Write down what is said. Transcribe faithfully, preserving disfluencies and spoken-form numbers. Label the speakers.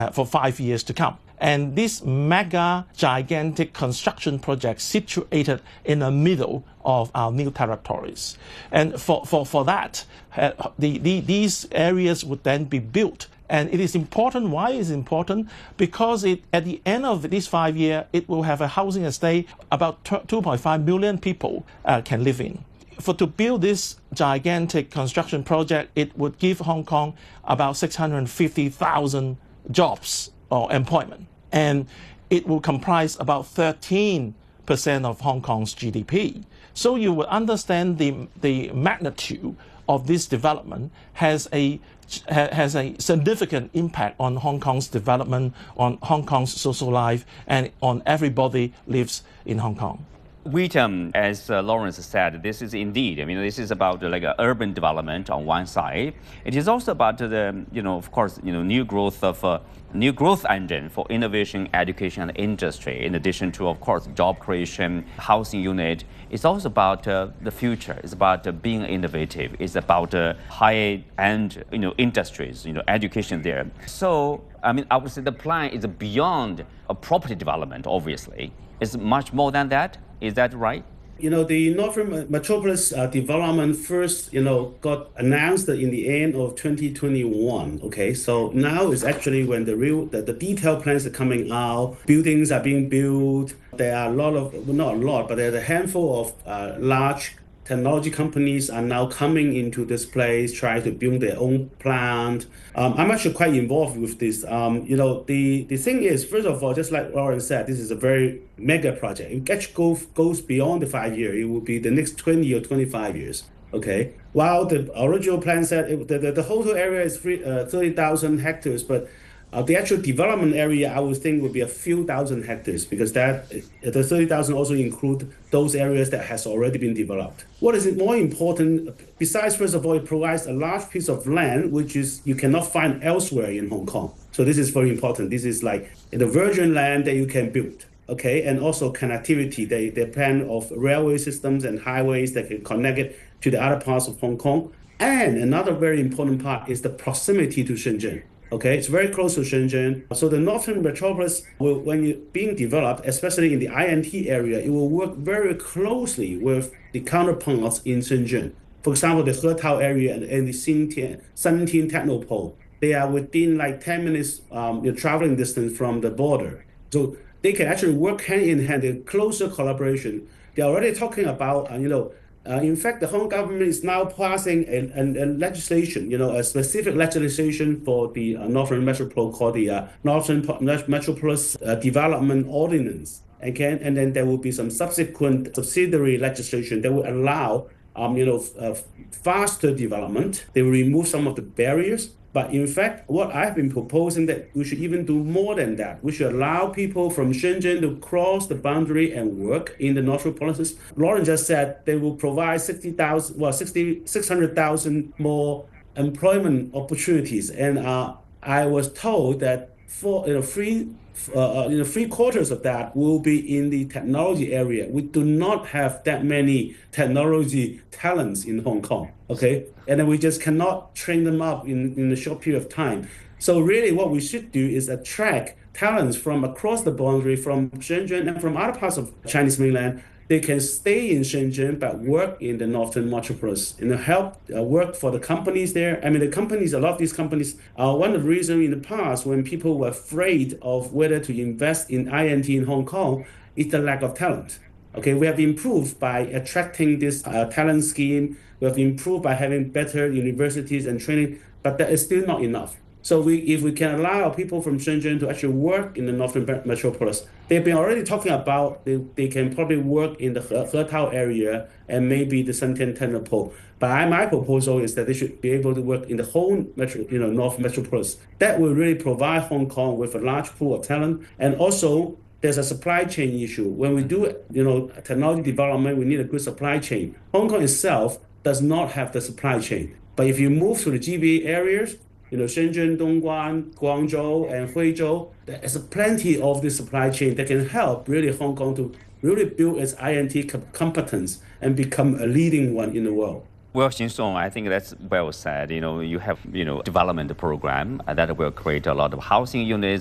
Speaker 1: for five years to come. And this mega, gigantic construction project situated in the middle of our new territories. And for, for, for that, uh, the, the, these areas would then be built. And it is important. Why is it important? Because it, at the end of this five year, it will have a housing estate about two point five million people uh, can live in. For to build this gigantic construction project, it would give Hong Kong about six hundred fifty thousand jobs or employment. And it will comprise about thirteen percent of Hong Kong's G D P. So you will understand the, the magnitude of this development has a has a significant impact on Hong Kong's development, on Hong Kong's social life, and on everybody lives in Hong Kong.
Speaker 2: Wheat, um, as uh, Lawrence said, this is indeed, I mean, this is about uh, like uh, urban development on one side. It is also about the, you know, of course, you know, new growth of uh, new growth engine for innovation, education, and industry. In addition to, of course, job creation, housing unit. It's also about uh, the future. It's about uh, being innovative. It's about uh, high-end, you know, industries, you know, education there. So, I mean, I would say the plan is beyond a property development. Obviously, it's much more than that. Is that right?
Speaker 3: You know, the Northern Metropolis uh, development first, you know, got announced in the end of twenty twenty-one. Okay, so now is actually when the real, the, the detailed plans are coming out, buildings are being built. There are a lot of, well, not a lot, but there's a handful of uh, large technology companies are now coming into this place, trying to build their own plant. Um, I'm actually quite involved with this. Um, you know, the, the thing is, first of all, just like Lawrence said, this is a very mega project. It actually go, goes beyond the five years. It will be the next twenty or twenty-five years. Okay. While the original plan said it, the, the, the total area is uh, thirty thousand hectares, but Uh, the actual development area, I would think, would be a few thousand hectares, because that the thirty thousand also include those areas that has already been developed. What is more important, besides, first of all, it provides a large piece of land, which is you cannot find elsewhere in Hong Kong. So this is very important. This is like the virgin land that you can build. Okay, and also connectivity. They, they plan of railway systems and highways that can connect it to the other parts of Hong Kong. And another very important part is the proximity to Shenzhen. Okay, it's very close to Shenzhen. So the Northern Metropolis, will, when it's being developed, especially in the I N T area, it will work very closely with the counterparts in Shenzhen. For example, the Hetao area and, and the Shanting Technopole, they are within like ten minutes um, traveling distance from the border. So they can actually work hand in hand in closer collaboration. They're already talking about, uh, you know, Uh, in fact, the Hong Kong government is now passing a, a, a legislation, you know, a specific legislation for the uh, Northern Metropolis called the uh, Northern Metropolis uh, Development Ordinance. Okay? And then there will be some subsequent subsidiary legislation that will allow, um, you know, uh, faster development. They will remove some of the barriers. But in fact, what I've been proposing that we should even do more than that. We should allow people from Shenzhen to cross the boundary and work in the Northern Metropolis. Lauren just said they will provide sixty thousand, well, sixty, six hundred thousand more employment opportunities. And uh, I was told that for you know, free, uh, you know, three quarters of that will be in the technology area. We do not have that many technology talents in Hong Kong. Okay, and then we just cannot train them up in, in a short period of time. So really what we should do is attract talents from across the boundary, from Shenzhen and from other parts of Chinese mainland. They can stay in Shenzhen but work in the Northern Metropolis and help uh, work for the companies there. I mean, the companies, a lot of these companies, are one of the reasons in the past when people were afraid of whether to invest in I N T in Hong Kong is the lack of talent. Okay, we have improved by attracting this uh, talent scheme. We have improved by having better universities and training, but that is still not enough. So we, if we can allow people from Shenzhen to actually work in the Northern Metropolis, they've been already talking about they, they can probably work in the Hetao area and maybe the Shanting Technopole. But I, my proposal is that they should be able to work in the whole metro, you know, North Metropolis. That will really provide Hong Kong with a large pool of talent. And also, there's a supply chain issue. When we do, you know, technology development, we need a good supply chain. Hong Kong itself does not have the supply chain. But if you move to the G B A areas, you know, Shenzhen, Dongguan, Guangzhou, and Huizhou, there's plenty of the supply chain that can help really Hong Kong to really build its I N T competence and become a leading one in the world.
Speaker 2: Well, Xing I think that's well said. You know, you have, you know, development program that will create a lot of housing units.